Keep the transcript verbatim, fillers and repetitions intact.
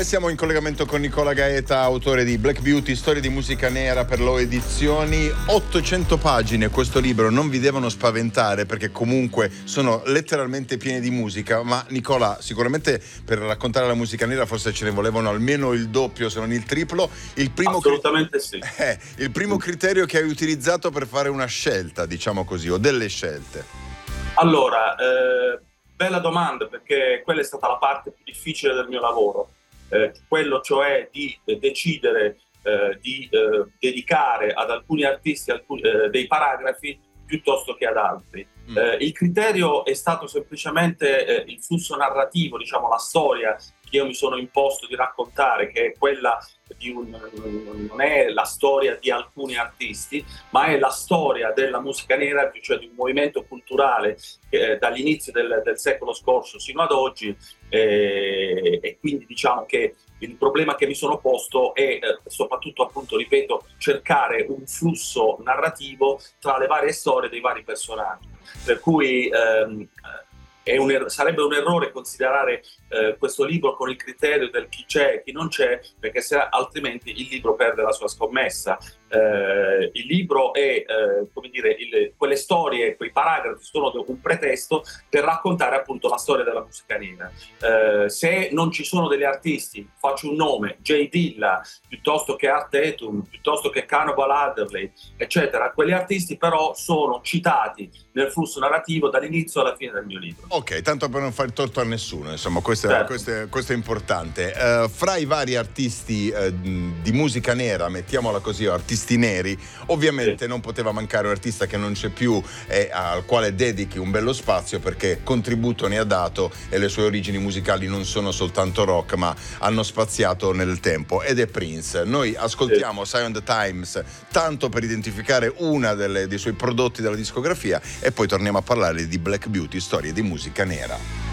siamo in collegamento con Nicola Gaeta, autore di Black Beauty, storie di musica nera per Lowe Edizioni. ottocento pagine questo libro, non vi devono spaventare perché comunque sono letteralmente piene di musica, ma Nicola, sicuramente per raccontare la musica nera forse ce ne volevano almeno il doppio, se non il triplo. Il primo Assolutamente cri- sì. eh, il primo criterio che hai utilizzato per fare una scelta, diciamo così, o delle scelte? Allora, eh, bella domanda, perché quella è stata la parte più difficile del mio lavoro. Eh, quello cioè di eh, decidere eh, di eh, dedicare ad alcuni artisti alcuni, eh, dei paragrafi piuttosto che ad altri. Mm. Eh, il criterio è stato semplicemente eh, il flusso narrativo, diciamo la storia che io mi sono imposto di raccontare, che è quella di un, non è la storia di alcuni artisti, ma è la storia della musica nera, cioè di un movimento culturale eh, dall'inizio del, del secolo scorso sino ad oggi, eh, e quindi diciamo che il problema che mi sono posto è eh, soprattutto, appunto, ripeto, cercare un flusso narrativo tra le varie storie dei vari personaggi, per cui ehm, è un er- sarebbe un errore considerare eh, questo libro con il criterio del chi c'è e chi non c'è, perché se, altrimenti il libro perde la sua scommessa. Eh, il libro è, eh, come dire, il, quelle storie, quei paragrafi sono un pretesto per raccontare appunto la storia della musica nera. Eh, se non ci sono degli artisti, faccio un nome, Jay Dilla, piuttosto che Art Tatum, piuttosto che Cannibal Adderley, eccetera, quegli artisti però sono citati nel flusso narrativo dall'inizio alla fine del mio libro. Ok, tanto per non fare torto a nessuno, insomma, questo è, Certo. questo è, questo è importante. Uh, fra i vari artisti uh, di musica nera, mettiamola così, o artisti neri, ovviamente sì, non poteva mancare un artista che non c'è più e al quale dedichi un bello spazio, perché contributo ne ha dato e le sue origini musicali non sono soltanto rock, ma hanno spaziato nel tempo, ed è Prince. Noi ascoltiamo sì. Sign of the Times tanto per identificare una delle, dei suoi prodotti della discografia, e poi torniamo a parlare di Black Beauty, storie di musica nera.